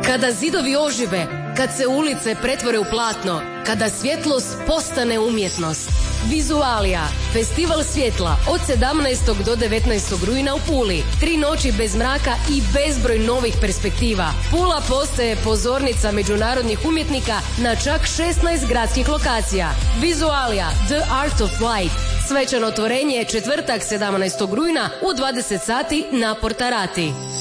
Kada zidovi ožive, kad se ulice pretvore u platno, kada svjetlost postane umjetnost. Vizualija, festival svjetla od 17. do 19. rujna u Puli. 3 noći bez mraka i bezbroj novih perspektiva. Pula postaje pozornica međunarodnih umjetnika na čak 16 gradskih lokacija. Vizualija, The Art of Light. Svečano otvorenje je četvrtak 17. rujna u 20 sati na Portarati.